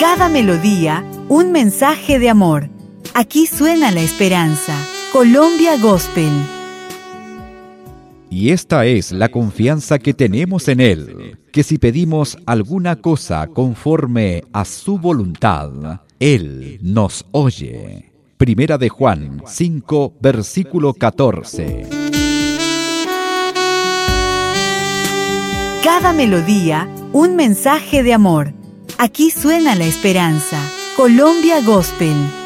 Cada melodía, un mensaje de amor. Aquí suena la esperanza. Colombia Gospel. Y esta es la confianza que tenemos en Él, que si pedimos alguna cosa conforme a su voluntad, Él nos oye. Primera de Juan 5, versículo 14. Cada melodía, un mensaje de amor. Aquí suena la esperanza. Colombia Gospel.